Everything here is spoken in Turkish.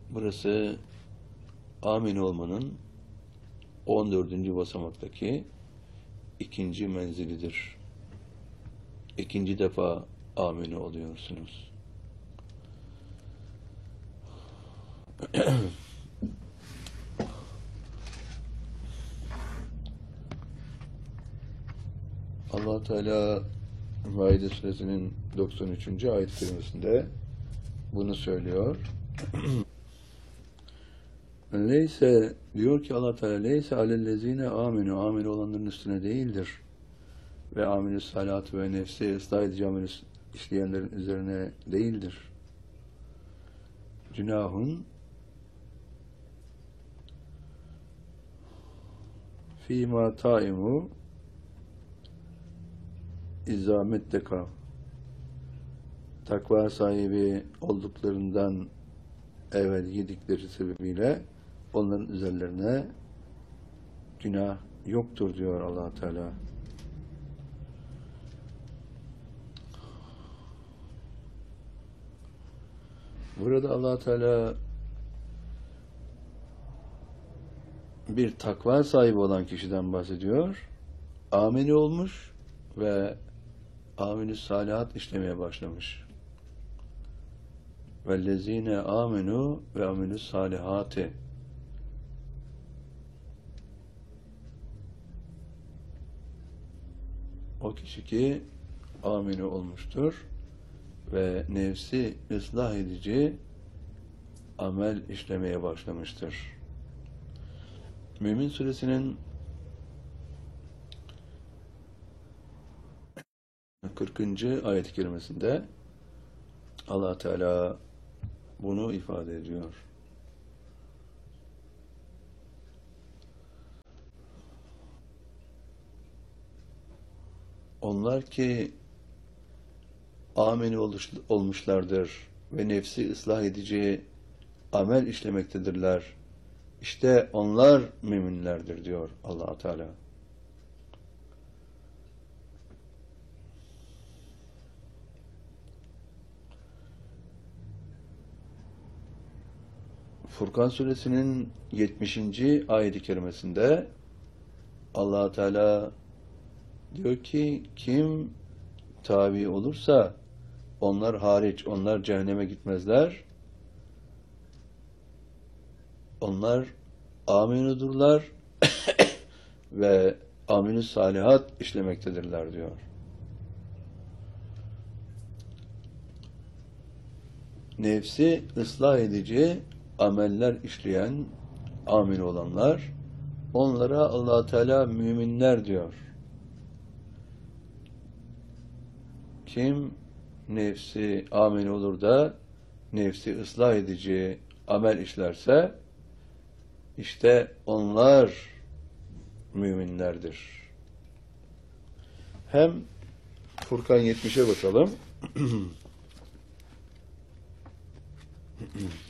Burası amin olmanın 14. basamaktaki ikinci menzilidir. İkinci defa amin oluyorsunuz. Allah Teala Maide suresinin 93. ayet kerimesinde bunu söylüyor. Leyse diyor ki Allah Teala leyse alellezine aminu amin olanların üstüne değildir. Ve amilü salatı ve nefsi ıslah edici amel işleyenlerin üzerine değildir. Cünahun fîmâ taimu izâmetteka takva sahibi olduklarından evvel yedikleri sebebiyle onların üzerlerine günah yoktur diyor Allah Teala. Burada Allah Teala bir takva sahibi olan kişiden bahsediyor. Ameli olmuş ve amelü salihat işlemeye başlamış. Vellezine amenu ve amelü salihati. O kişi ki ameli olmuştur ve nefsi ıslah edici amel işlemeye başlamıştır. Mümin suresinin 40. ayet-i kerimesinde Allah Teala bunu ifade ediyor. Onlar ki ameni olmuşlardır ve nefsi ıslah edici amel işlemektedirler. İşte onlar müminlerdir diyor Allah Teala. Furkan suresinin 70. ayet-i kerimesinde Allah Teala diyor ki kim tabi olursa onlar hariç, onlar cehenneme gitmezler. Onlar aminudurlar ve aminü salihat işlemektedirler diyor. Nefsi ıslah edici ameller işleyen amin olanlar, onlara Allah Teala müminler diyor. Kim nefsi amin olur da nefsi ıslah edici amel işlerse işte onlar müminlerdir. Hem Furkan 70'e bakalım.